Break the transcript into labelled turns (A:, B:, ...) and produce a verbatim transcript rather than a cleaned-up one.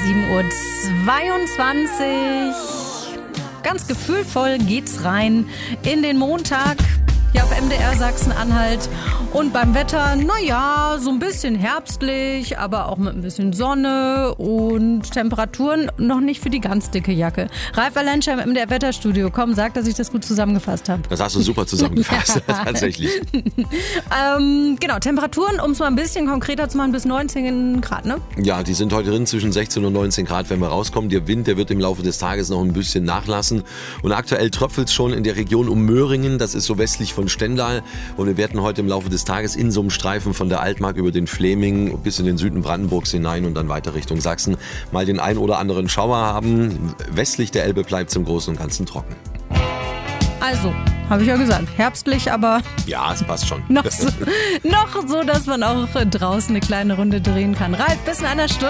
A: sieben Uhr zweiundzwanzig. Ganz gefühlvoll geht's rein in den Montag hier auf M D R Sachsen-Anhalt. Und beim Wetter, naja, so ein bisschen herbstlich, aber auch mit ein bisschen Sonne und Temperaturen noch nicht für die ganz dicke Jacke. Ralf Valentscher im M D R Wetterstudio. Komm, sag, dass ich das gut zusammengefasst habe.
B: Das hast du super zusammengefasst, ja. Tatsächlich.
A: ähm, genau, Temperaturen, um es mal ein bisschen konkreter zu machen, bis neunzehn Grad, ne?
B: Ja, die sind heute drin zwischen sechzehn und neunzehn Grad, wenn wir rauskommen. Der Wind, der wird im Laufe des Tages noch ein bisschen nachlassen. Und aktuell tröpfelt es schon in der Region um Möhringen. Das ist so westlich von Stendal. Und wir werden heute im Laufe des Tages in so einem Streifen von der Altmark über den Fläming bis in den Süden Brandenburgs hinein und dann weiter Richtung Sachsen mal den ein oder anderen Schauer haben. Westlich der Elbe bleibt es im Großen und Ganzen trocken.
A: Also, habe ich ja gesagt, herbstlich, aber
B: ja, es passt schon.
A: noch so, noch so, dass man auch draußen eine kleine Runde drehen kann. Ralf, bis in einer Stunde.